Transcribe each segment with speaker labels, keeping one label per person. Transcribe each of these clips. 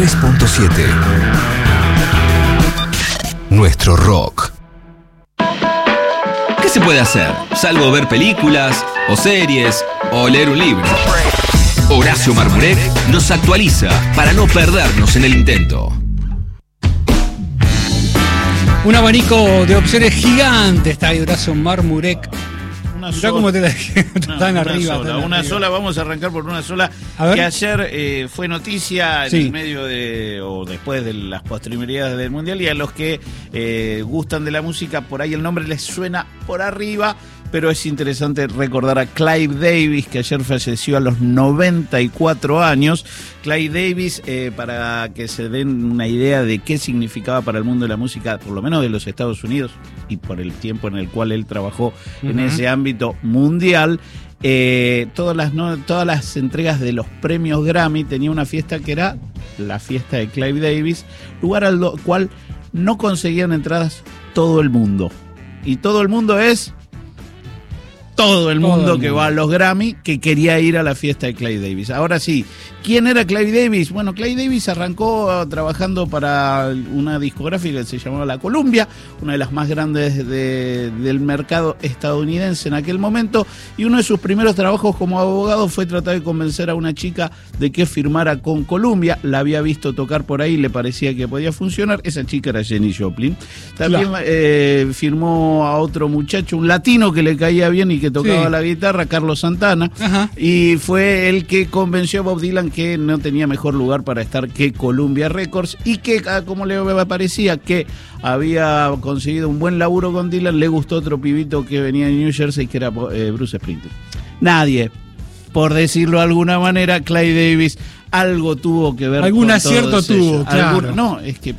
Speaker 1: 93.7. Nuestro rock.
Speaker 2: ¿Qué se puede hacer? Salvo ver películas, o series, o leer un libro. Horacio Marmurek nos actualiza para no perdernos en el intento.
Speaker 3: Un abanico de opciones gigante está ahí, Horacio Marmurek.
Speaker 4: Mirá
Speaker 3: cómo te la están arriba.
Speaker 4: Una sola, vamos a arrancar por una sola. Que ayer fue noticia en el medio de, o después de las postrimerías del Mundial, y a los que gustan de la música, por ahí el nombre les suena por arriba, pero es interesante recordar a Clive Davis, que ayer falleció a los 94 años. Clive Davis, para que se den una idea de qué significaba para el mundo de la música, por lo menos de los Estados Unidos, y por el tiempo en el cual él trabajó en ese ámbito mundial, todas las entregas de los premios Grammy tenía una fiesta que era la fiesta de Clive Davis, lugar al cual no conseguían entradas todo el mundo. Y todo el mundo es... todo el mundo que va a los Grammy, que quería ir a la fiesta de Clive Davis. Ahora sí, ¿quién era Clive Davis? Bueno, Clive Davis arrancó trabajando para una discográfica que se llamaba La Columbia, una de las más grandes del mercado estadounidense en aquel momento, y uno de sus primeros trabajos como abogado fue tratar de convencer a una chica de que firmara con Columbia. La había visto tocar por ahí, le parecía que podía funcionar. Esa chica era Jenny Joplin. También firmó a otro muchacho, un latino que le caía bien y que tocaba la guitarra, Carlos Santana. Y fue el que convenció a Bob Dylan que no tenía mejor lugar para estar que Columbia Records, y que, como le parecía que había conseguido un buen laburo con Dylan, le gustó otro pibito que venía de New Jersey, que era Bruce Springsteen. Nadie, por decirlo de alguna manera, Clive Davis algo tuvo que ver.
Speaker 3: Algún
Speaker 4: con
Speaker 3: acierto tuvo, claro.
Speaker 4: No, es que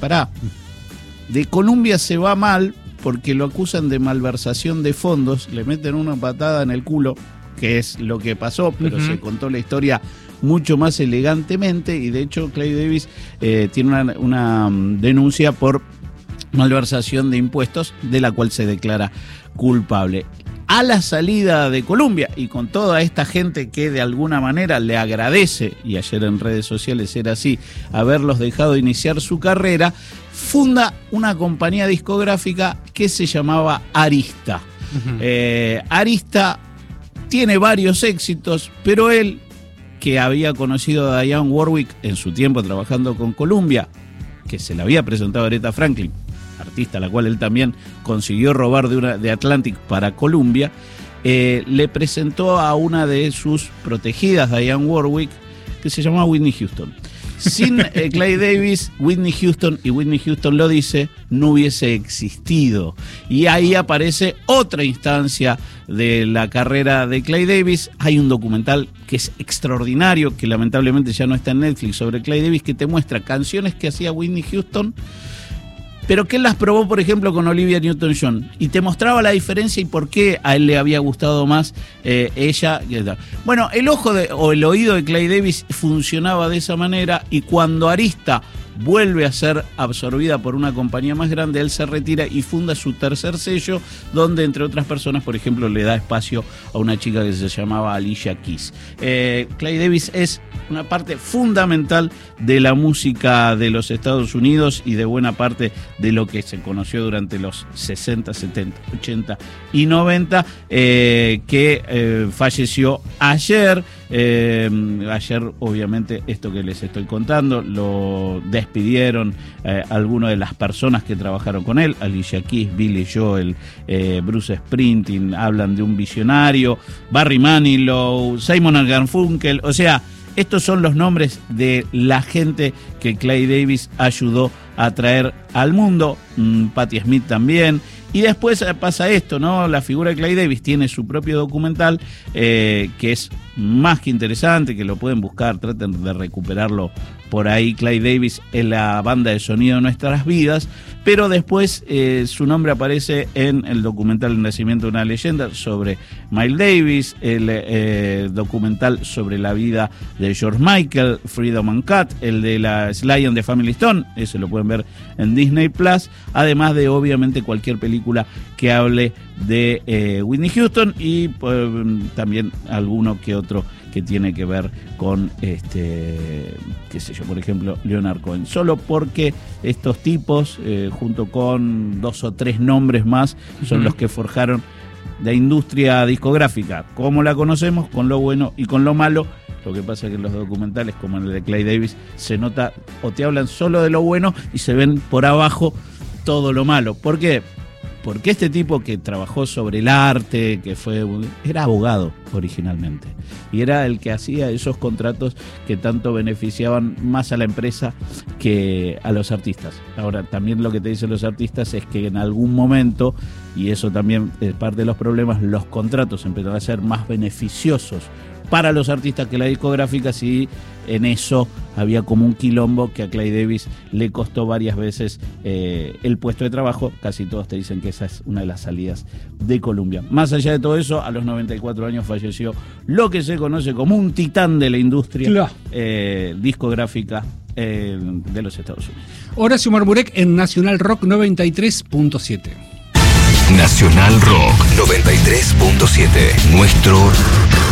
Speaker 4: de Columbia se va mal porque lo acusan de malversación de fondos, le meten una patada en el culo, que es lo que pasó, pero se contó la historia mucho más elegantemente, y de hecho Clive Davis tiene una denuncia por malversación de impuestos, de la cual se declara culpable. A la salida de Columbia, y con toda esta gente que de alguna manera le agradece, y ayer en redes sociales era así, haberlos dejado iniciar su carrera, funda una compañía discográfica que se llamaba Arista. Arista tiene varios éxitos, pero él, que había conocido a Dionne Warwick en su tiempo trabajando con Columbia, que se le había presentado a Aretha Franklin, artista a la cual él también consiguió robar de Atlantic para Columbia, le presentó a una de sus protegidas, Dionne Warwick, que se llamaba Whitney Houston. Sin Clive Davis, Whitney Houston, y Whitney Houston lo dice, no hubiese existido. Y ahí aparece otra instancia de la carrera de Clive Davis. Hay un documental que es extraordinario, que lamentablemente ya no está en Netflix, sobre Clive Davis, que te muestra canciones que hacía Whitney Houston, pero que él las probó, por ejemplo, con Olivia Newton-John, y te mostraba la diferencia y por qué a él le había gustado más ella. Bueno, el ojo o el oído de Clive Davis funcionaba de esa manera, y cuando Arista vuelve a ser absorbida por una compañía más grande, él se retira y funda su tercer sello, donde, entre otras personas, por ejemplo, le da espacio a una chica que se llamaba Alicia Keys. Clive Davis es una parte fundamental de la música de los Estados Unidos y de buena parte de lo que se conoció durante los 60, 70, 80 y 90, que falleció ayer. Ayer, obviamente, esto que les estoy contando, lo despidieron algunas de las personas que trabajaron con él: Alicia Keys, Billy Joel, Bruce Springsteen, hablan de un visionario, Barry Manilow, Simon & Garfunkel. O sea, estos son los nombres de la gente que Clive Davis ayudó a traer al mundo. Patti Smith también. Y después pasa esto, ¿no? La figura de Clive Davis tiene su propio documental, que es más que interesante, que lo pueden buscar, traten de recuperarlo por ahí. Clive Davis es la banda de sonido de nuestras vidas, pero después su nombre aparece en el documental El nacimiento de una leyenda sobre Miles Davis, el documental sobre la vida de George Michael, Freedom Uncut, el de la Sly and the Family Stone, ese lo pueden ver en Disney Plus, además de obviamente cualquier película que hable de Whitney Houston y también alguno que otro que tiene que ver con, qué sé yo, por ejemplo, Leonard Cohen. Solo porque estos tipos, junto con 2 o 3 nombres más, son los que forjaron la industria discográfica, como la conocemos, con lo bueno y con lo malo. Lo que pasa es que en los documentales, como en el de Clay Davis, se nota o te hablan solo de lo bueno y se ven por abajo todo lo malo. ¿Por qué? Porque este tipo que trabajó sobre el arte, era abogado originalmente, y era el que hacía esos contratos que tanto beneficiaban más a la empresa que a los artistas. Ahora, también lo que te dicen los artistas es que en algún momento, y eso también es parte de los problemas, los contratos empezaron a ser más beneficiosos para los artistas que la discográfica, y en eso había como un quilombo que a Clay Davis le costó varias veces el puesto de trabajo. Casi todos te dicen que esa es una de las salidas de Columbia. Más allá de todo eso, a los 94 años falleció lo que se conoce como un titán de la industria discográfica de los Estados Unidos.
Speaker 3: Horacio Marmurek en Nacional Rock 93.7.
Speaker 1: Nacional Rock 93.7. Nuestro